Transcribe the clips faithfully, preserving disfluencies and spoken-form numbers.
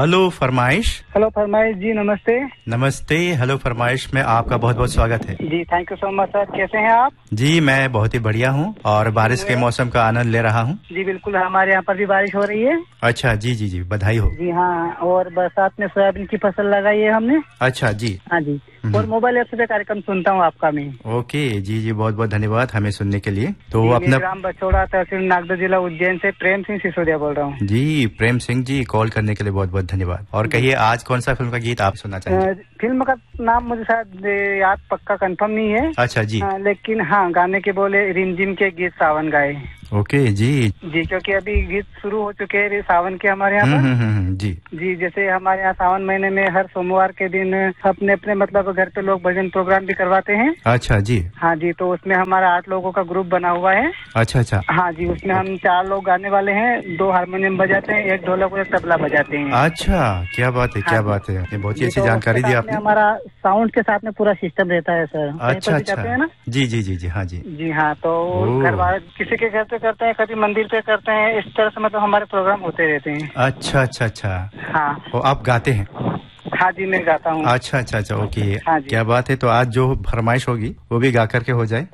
Hello फरमाइश। Hello फरमाइश जी, नमस्ते। नमस्ते। हेलो फरमाइश में आपका बहुत बहुत स्वागत है जी। Thank you so much sir. कैसे हैं आप? जी मैं बहुत ही बढ़िया हूँ और बारिश के मौसम का आनंद ले रहा हूँ। जी बिल्कुल, हमारे यहाँ पर भी बारिश हो रही है। अच्छा जी जी जी, बधाई हो। जी हाँ, और बरसात में सोयाबीन की फसल लगाई है हमने। अच्छा जी। हाँ जी, और मोबाइल ऐप से कार्यक्रम सुनता हूँ आपका मैं। ओके जी जी, बहुत बहुत धन्यवाद हमें सुनने के लिए। तो जी, अपना ग्राम बछोड़ा, तहसील नागदा, जिला उज्जैन से प्रेम सिंह सिसोदिया बोल रहा हूँ। जी प्रेम सिंह जी, कॉल करने के लिए बहुत बहुत धन्यवाद। और कहिए आज कौन सा फिल्म का गीत आप सुनना चाहेंगे? फिल्म का नाम मुझे शायद याद पक्का कंफर्म नहीं है। अच्छा जी। आ, लेकिन हाँ, गाने के बोले रिमझिम के गीत सावन गाए। ओके जी जी, क्योंकि अभी गीत शुरू हो चुके हैं सावन के हमारे यहाँ पर। हम्म जी जी, जैसे हमारे यहाँ सावन महीने में हर सोमवार के दिन अपने अपने मतलब घर पे लोग भजन प्रोग्राम भी करवाते हैं। अच्छा जी। हाँ जी, तो उसमें हमारा आठ लोगों का ग्रुप बना हुआ है। अच्छा अच्छा। हाँ जी, उसमें हम चार लोग गाने वाले हैं, दो हारमोनियम बजाते हैं, एक ढोलक और एक तबला बजाते हैं। अच्छा, क्या बात है, हाँ, क्या बात है, ये बहुत ही अच्छी तो जानकारी दी आपने। हमारा साउंड के साथ में पूरा सिस्टम रहता है सर। अच्छा अच्छा। है ना? जी जी जी जी हाँ जी। जी हाँ, तो घर वाले किसी के घर पे करते हैं, कभी मंदिर पे करते हैं, इस तरह से मतलब हमारे प्रोग्राम होते रहते हैं। अच्छा अच्छा अच्छा। हाँ। तो आप गाते हैं? हाँ जी, मैं गाता हूँ। अच्छा अच्छा अच्छा, ओके। हाँ जी। क्या बात है, तो आज जो फरमाइश होगी वो भी गा करके हो जाए।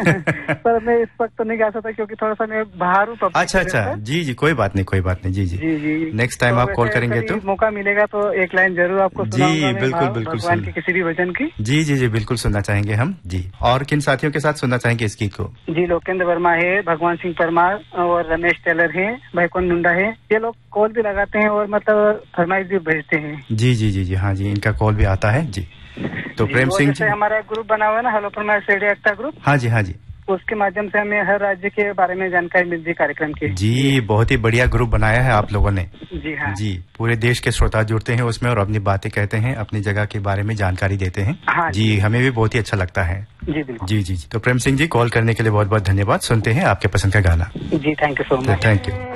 पर मैं इस वक्त तो नहीं गा सकता क्योंकि थोड़ा सा मैं बाहर हूँ। अच्छा अच्छा, जी जी, कोई बात नहीं, कोई बात नहीं। जी जी जी जी। नेक्स्ट टाइम तो आप कॉल करेंगे तो मौका मिलेगा तो एक लाइन जरूर आपको सुनाऊंगा। जी बिल्कुल बिल्कुल, भगवान की किसी भी भजन की। जी जी जी बिल्कुल सुनना चाहेंगे हम जी। और किन साथियों के साथ सुनना चाहेंगे इस गीत को? जी, लोकेंद्र वर्मा है, भगवान सिंह परमार और रमेश टेलर है, भाईकौन मुंडा है। ये लोग कॉल भी लगाते हैं और मतलब फरमाइश भी भेजते हैं। जी जी जी जी हाँ जी, इनका कॉल भी आता है जी। तो प्रेम सिंह जी, हमारा एक ग्रुप बना हुआ है ना, हेलो फरमाइश रेडियो एकता ग्रुप। हाँ जी हाँ जी, उसके माध्यम से हमें हर राज्य के बारे में जानकारी मिलती है कार्यक्रम की। जी बहुत ही बढ़िया ग्रुप बनाया है आप लोगों ने। जी हाँ जी, पूरे देश के श्रोता जुड़ते हैं उसमें और अपनी बातें कहते हैं, अपनी जगह के बारे में जानकारी देते हैं। हाँ जी, जी हमें भी बहुत ही अच्छा लगता है। जी बिल्कुल। जी जी जी। तो प्रेम सिंह जी, कॉल करने के लिए बहुत बहुत धन्यवाद। सुनते हैं आपके पसंद का गाना। जी, thank you so much. Thank you.